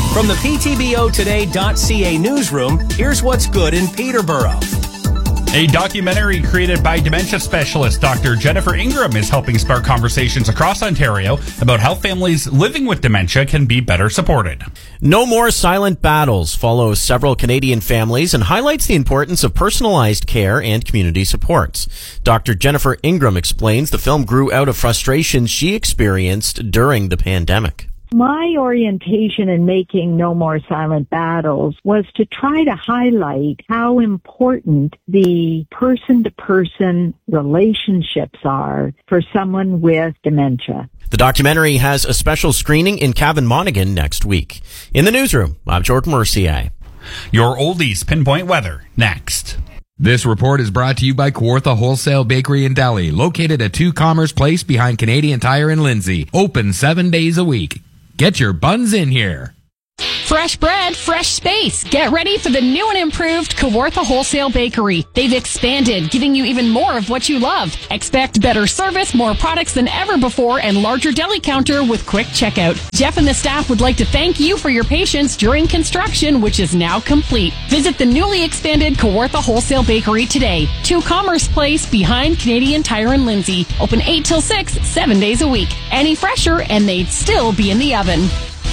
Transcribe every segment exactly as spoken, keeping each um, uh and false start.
From the P T B O today dot C A newsroom, here's what's good in Peterborough. A documentary created by dementia specialist Doctor Jennifer Ingram is helping spark conversations across Ontario about how families living with dementia can be better supported. No More Silent Battles follows several Canadian families and highlights the importance of personalized care and community supports. Doctor Jennifer Ingram explains the film grew out of frustrations she experienced during the pandemic. My orientation in making No More Silent Battles was to try to highlight how important the person-to-person relationships are for someone with dementia. The documentary has a special screening in Cavan Monaghan next week. In the newsroom, I'm Jordan Mercier. Your oldies pinpoint weather next. This report is brought to you by Kawartha Wholesale Bakery and Deli, located at two Commerce Place behind Canadian Tire in Lindsay. Open seven days a week. Get your buns in here. Fresh bread, fresh space. Get ready for the new and improved Kawartha Wholesale Bakery. They've expanded, giving you even more of what you love. Expect better service, more products than ever before, and larger deli counter with quick checkout. Jeff and the staff would like to thank you for your patience during construction, which is now complete. Visit the newly expanded Kawartha Wholesale Bakery today. two Commerce Place behind Canadian Tire in Lindsay. Open eight till six, seven days a week. Any fresher, and they'd still be in the oven.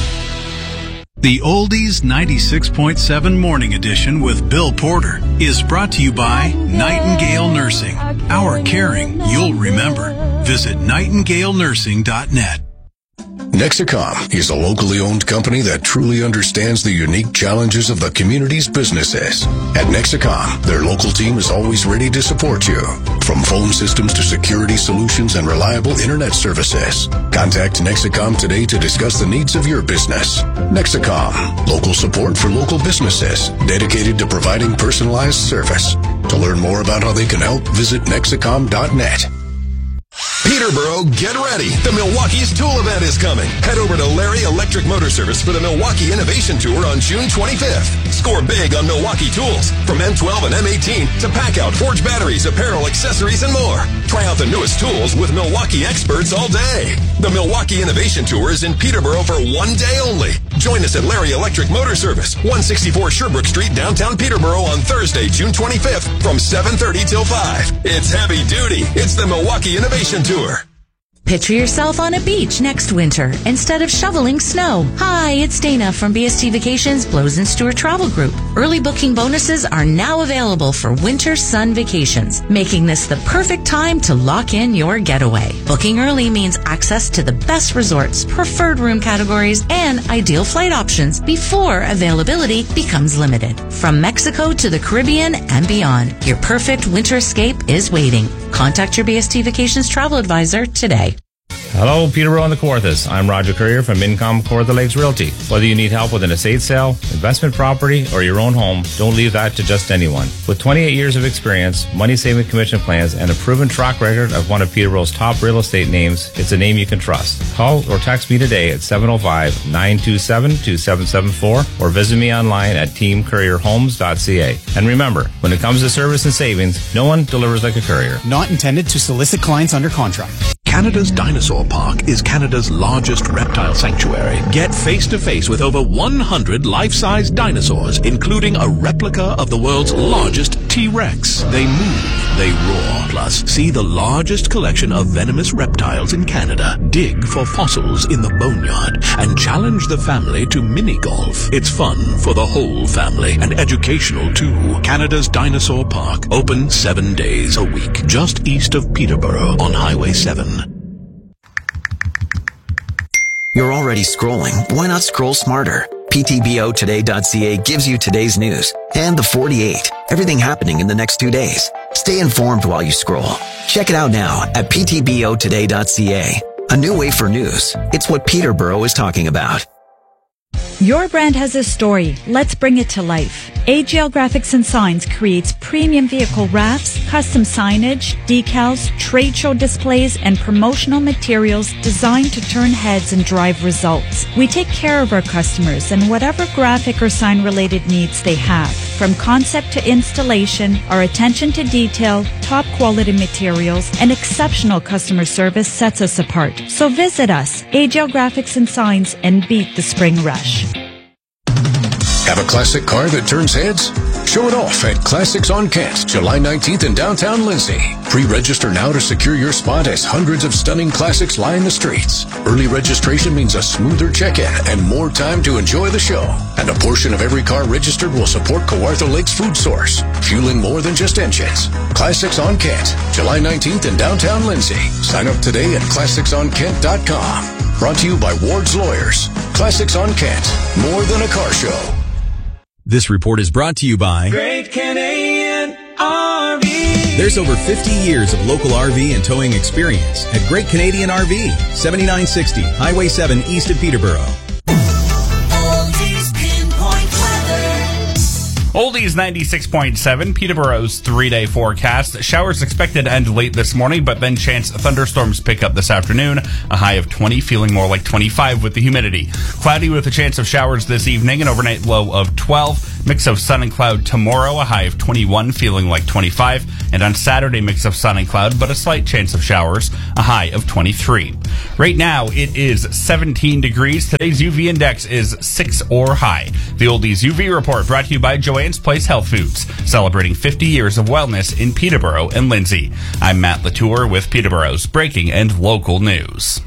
The Oldies ninety-six point seven Morning Edition with Bill Porter is brought to you by Nightingale Nursing. Our caring you'll remember. Visit nightingale nursing dot net. Nexicom is a locally owned company that truly understands the unique challenges of the community's businesses. At Nexicom, their local team is always ready to support you. From phone systems to security solutions and reliable internet services. Contact Nexicom today to discuss the needs of your business. Nexicom, local support for local businesses, dedicated to providing personalized service. To learn more about how they can help, visit nexicom dot net. Peterborough, get ready. The Milwaukee's Tool Event is coming. Head over to Larry Electric Motor Service for the Milwaukee Innovation Tour on June twenty-fifth. Score big on Milwaukee tools, from M twelve and M eighteen to pack-out, forged batteries, apparel, accessories, and more. Try out the newest tools with Milwaukee experts all day. The Milwaukee Innovation Tour is in Peterborough for one day only. Join us at Larry Electric Motor Service, one sixty-four Sherbrooke Street, downtown Peterborough on Thursday, June twenty-fifth from seven thirty till five. It's heavy duty. It's the Milwaukee Innovation Tour. Picture yourself on a beach next winter instead of shoveling snow. Hi, it's Dana from B S T Vacations Blows and Stewart Travel Group. Early booking bonuses are now available for winter sun vacations, making this the perfect time to lock in your getaway. Booking early means access to the best resorts, preferred room categories, and ideal flight options before availability becomes limited. From Mexico to the Caribbean and beyond, your perfect winter escape is waiting. Contact your B S T Vacations travel advisor today. Hello, Peterborough and the Kawarthas. I'm Roger Courier from Income Kawartha Lakes Realty. Whether you need help with an estate sale, investment property, or your own home, don't leave that to just anyone. With twenty-eight years of experience, money-saving commission plans, and a proven track record of one of Peterborough's top real estate names, it's a name you can trust. Call or text me today at seven oh five, nine two seven, two seven seven four or visit me online at team courier homes dot c a. And remember, when it comes to service and savings, no one delivers like a courier. Not intended to solicit clients under contract. Canada's Dinosaur Park is Canada's largest reptile sanctuary. Get face-to-face with over one hundred life-size dinosaurs, including a replica of the world's largest T-Rex. They move, they roar. Plus, see the largest collection of venomous reptiles in Canada. Dig for fossils in the boneyard and challenge the family to mini-golf. It's fun for the whole family and educational too. Canada's Dinosaur Park, open seven days a week, just east of Peterborough on Highway seven. You're already scrolling. Why not scroll smarter? P T B O today dot c a gives you today's news and the forty-eight. Everything happening in the next two days. Stay informed while you scroll. Check it out now at P T B O today dot c a. A new way for news. It's what Peterborough is talking about. Your brand has a story. Let's bring it to life. A G L Graphics and Signs creates premium vehicle wraps, custom signage, decals, trade show displays, and promotional materials designed to turn heads and drive results. We take care of our customers and whatever graphic or sign-related needs they have. From concept to installation, our attention to detail, top quality materials, and exceptional customer service sets us apart. So visit us, A G L Graphics and Signs, and beat the spring rush. Have a classic car that turns heads? Show it off at Classics on Kent, July nineteenth in downtown Lindsay. Pre-register now to secure your spot as hundreds of stunning classics line the streets. Early registration means a smoother check-in and more time to enjoy the show. And a portion of every car registered will support Kawartha Lake's food source, fueling more than just engines. Classics on Kent, July nineteenth in downtown Lindsay. Sign up today at classics on kent dot com. Brought to you by Ward's Lawyers. Classics on Kent, more than a car show. This report is brought to you by Great Canadian R V. There's over fifty years of local R V and towing experience at Great Canadian R V, seventy-nine sixty Highway seven east of Peterborough. Oldies pinpoint weather. Oldies ninety-six point seven, Peterborough's three-day forecast. Showers expected to end late this morning, but then chance thunderstorms pick up this afternoon. A high of twenty, feeling more like twenty-five with the humidity. Cloudy with a chance of showers this evening, an overnight low of twelve. Mix of sun and cloud tomorrow, a high of twenty-one, feeling like twenty-five. And on Saturday, mix of sun and cloud, but a slight chance of showers, a high of twenty-three. Right now, it is seventeen degrees. Today's U V index is six or high. The Oldies U V report brought to you by Joanne's Place Health Foods, celebrating fifty years of wellness in Peterborough and Lindsay. I'm Matt Latour with Peterborough's breaking and local news.